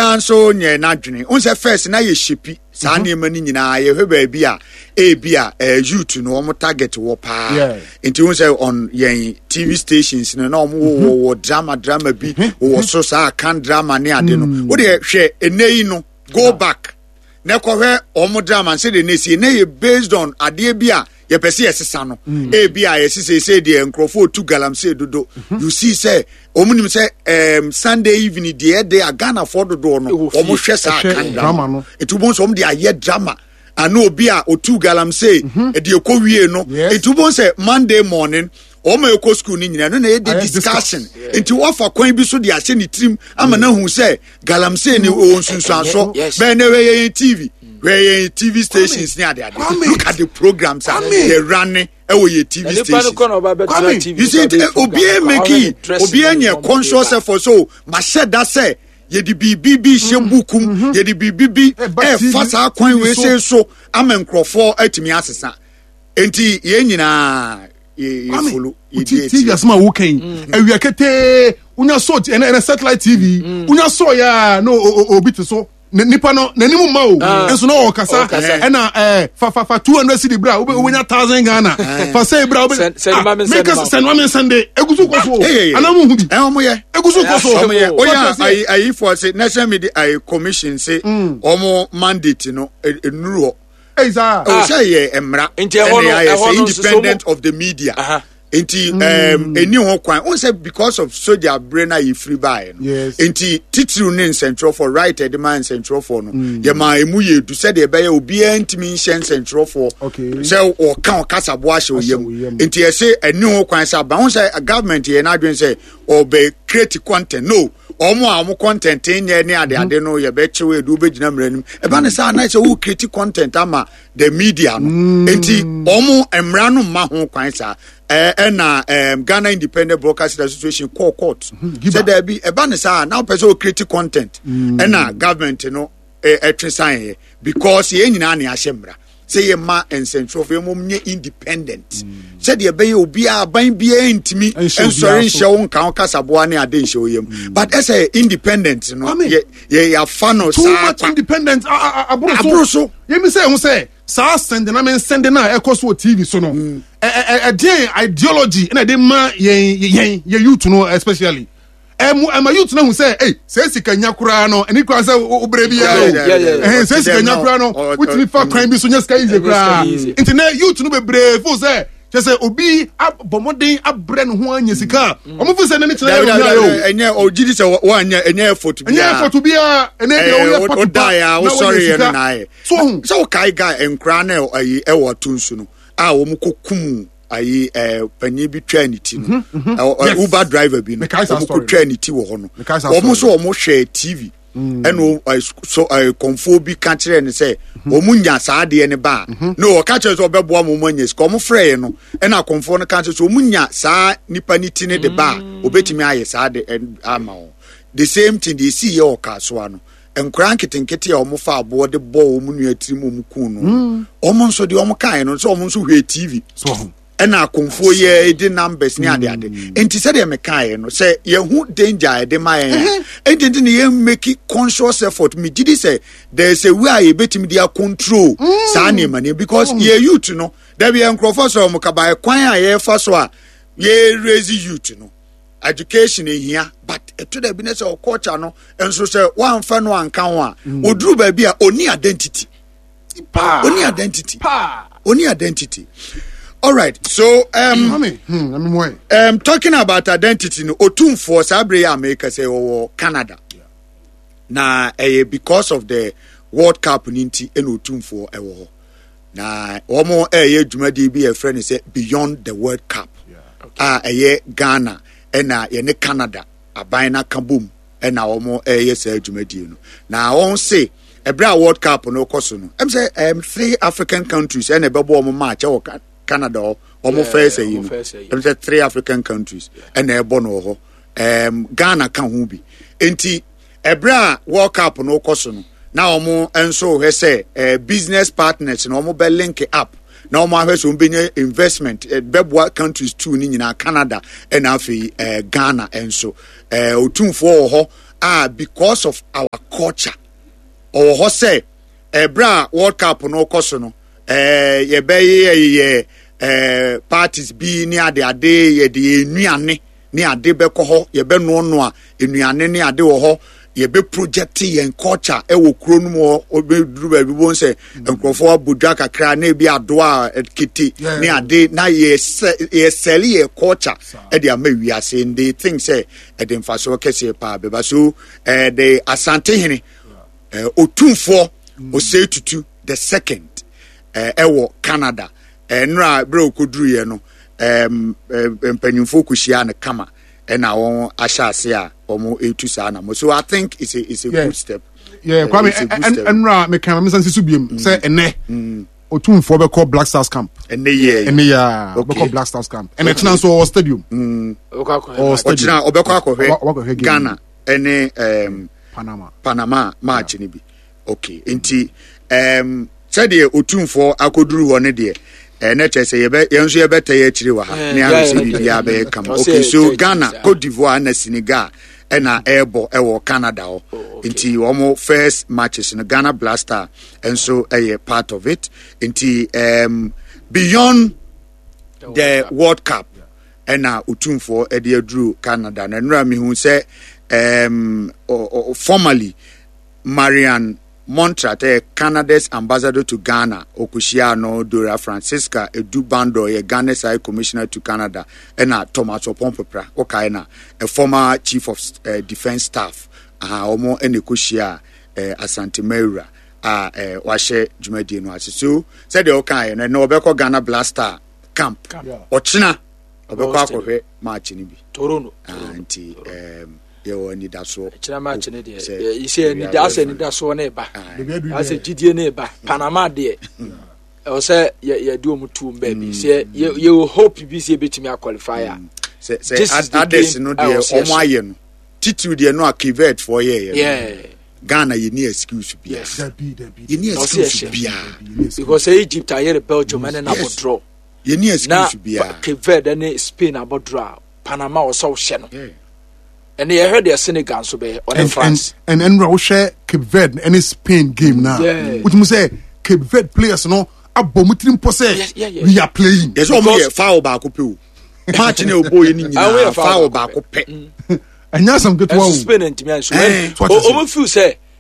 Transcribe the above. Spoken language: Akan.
so nye nadwene unse first na ye shipi saa nneema ni nyina ye hwe ba bia youth no omo target wo pa nti unse on yen TV stations no na omo wo drama bi wo so saa kan drama ne ade no wo de hwe eneyi no go back na ko hwe omo drama say de nesi na ye based on ade bia ye pese yesesa no bia yesese say de enkrofo tu galamsey dodo you see say omunim say Sunday evening de Ghana for dodo no omo hwe sa kan drama no etubon so omo de aye drama ana obi a otu galamsey e de ekowie no etubon say Monday morning omo eko school ni nyina no na ye discussion enti wofa kwan bi so de ahye ni trim ama na hu say galamsey ni onsunsuanso be na we TV where TV stations near there. Look at the programs they running. Your TV station. You see, Obie Meki, Obie nye conscious for so. Mashe da say ye di BBB shembukum, ye di BBB fasa kwan we say so. Amen crofo etimi asesa. Enti ye nyina ye follow. TV asma woken. E we kete unya so na satellite TV. Unya so ya no obi to so. Nipa no nanimu ma o enso no okasa na fa 200 cedi bra we nya 1000 Ghana fa say bra we send mame Sunday egusu koso anamu hudi omo ye egusu koso oya ayi for say national media commission say omo mandate no enuru ho o say ye emra independent of the media enti eni ho kwan on say because of soldier brain you free buy no enti titru ne central for right man central for no ye ma emu ye du say de be ye obi antimi nchen central for say o kan kasabo ahye oyem enti ye say eni ho kwan say ba on say government ye na adwen say o be create content no omo content enye ne ade no ye be chewe du be gina mranim e ba ne say na say who create content ama the media no enti omo emra no ma ho kwan say Ghana Independent Broadcasting Association court said there be a banner now person create content and government sign because ye nyina na ashemra say ye ma and central for mum independent said ye be obi aban bia ntimi ensori nhye kan kasaboa ne ade nhye yem but as a independent no ye ya fano too much independent abroso ye me say sa sending na ekoso TV so no ideology na dey ma ye youth no especially my youth no say say sika nyakura no eni kwa say obre bia say sika nyakura no with me for crime bi so nya sika easy kura internet youth no be brave for say say obi abomodin abre no ho anya sika omo fu say na ni kire yo enye ogidi say wanya enye photo bia ene dey o photo o sorry na so kai guy enkra na ayi e wo tunsu no a wo mkokum ayi panyi bi twa ni ti no Uber driver bi no wo twa ni ti wo ho no wo so wo hwe TV eno so konfo bi ka kire ne say wo munya saade ne ba no wo ka kire so obeboa mo manya sika wo frɛ no ena konfo no ka kire so munya saa nipa ni ti ne de ba obetimi aye saade ama wo the same thing they see your kasoa no enkran kitenkete a omofa abo de bo omu nu atiri mu ku no omo nso de omo kan no so omo nso hwe TV so ena konfo ye de numbers ni ade enti se de me kan no se ye hu danger de ma ye enti ne ye make conscious effort me did say there is a way ye betimi dia control sa na mani because ye youth no there be enkrofo so omo ka ba kwan a ye fa so a ye raise youth no education here but to the business of culture no enso say one fa no anka ho a oduru ba bia oni identity all right so talking about identity no otumfo sabre ya make say Canada na because of the World Cup ninti en otumfo ewo na omo dwumadi bi e friend say beyond the World Cup Ghana ena ye ne Canada aban na kabum ena omo sa adwumadi no na won say ebra World Cup no koso no em say 3 African countries ena bebo omo match e Canada omo first say you em say 3 African countries ena ebo no ho Ghana kan hu bi enti ebra World Cup no koso no na omo enso he say business partners no omo be link up na omo ahwe so benye investment bebwa countries too ni nyina Canada and afi Ghana enso otumfo ho because of our culture or ho say bra World Cup no koso no ye be parties bi ni ade ye de enuane ni ade be ko ho ye be no no a enuane ni ade wo ho ye be project yen culture e wo kro no mo obeduru ba bi won say enkrofo abodwa kakra na bi ado a kiti ni ade na ye sell ye culture e de ama wiase and they think say e de mfaso kese pa be ba so the Asante hene otumfo o say tutu the second ewo Canada nra bro koduru ye no empanyimfo kushia na kama na won ashase a omo etu sa na mo so I think it's a good step. Kwame nra me kan me sanse subiem say ene otumfo be call Black Stars camp ene ye be call Black Stars camp ene tena so stadium o stadium obekọ akọhwe Ghana ene Panama match ni bi okay enti said the otumfo akoduru ho ne de na chese yenso yebeta ye chiri wa ha ne amse bibia be kam okay so Ghana, Cote d'Ivoire na Senegal na ebo ewo Canada o nti omo first matches in Ghana Blaster and so a part of it nti beyond the World Cup na otumfo e de aduru Canada na nra mi hu say formally Marianne Montrat, Canada's ambassador to Ghana, Okushiano Dora Francisca, Edubando, a Ghana's High Commissioner to Canada, and Thomas Opompopra, Okaina, a former Chief of Defense Staff, Omo Enekushia, Asante Meira, Washe Jumedi Nwasi. So, said the Okaina, and Obeko Ghana Blaster Camp, Ochina, Obeko Akove, Marchinibi, Toronto, anti. You need that so. You say need that so neighbor. As a GD neighbor, Panama dear. I say you do mutu baby. Say you hope you be able to me a qualifier. Say others no dear Omayen. Titu dear no a kivet for ye. Yeah. Ghana you need excuse be. Yes. You need excuse be. Because Egypt I hear Belgium and about draw. You need excuse be. Kivet and Spain about draw. Panama or South Channel. And they heard their Senegal so be on France. And share Cape Verde any Spain game now. Which must say Cape Verde players no abomutrim pose. We are playing. There's only foul back up. Match no boy ni foul back up. And now some good one. Spain and to me. So feel say